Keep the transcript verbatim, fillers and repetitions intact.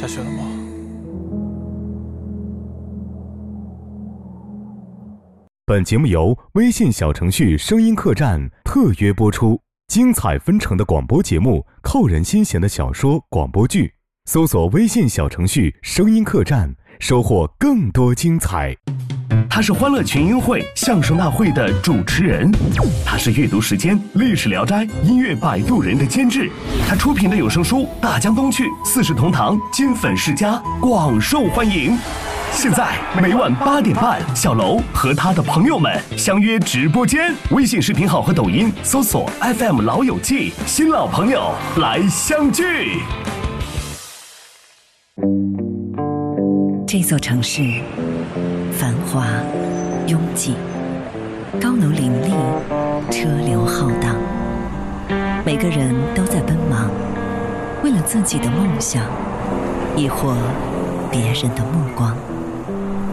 下去了吗？ 本节目由微信小程序声音客栈特约播出，精彩纷呈的广播节目，扣人心弦的小说广播剧，搜索微信小程序声音客栈，收获更多精彩。 他是欢乐群英会相声大会的主持人，他是阅读时间历史聊斋音乐摆渡人的监制，他出品的有声书《大江东去》四世同堂金粉世家广受欢迎。现在每晚八点半，小楼和他的朋友们相约直播间，微信视频号和抖音搜索 F M 老友记，新老朋友来相聚。 这座城市繁华拥挤，高楼林立，车流浩荡，每个人都在奔忙，为了自己的梦想，亦或别人的目光。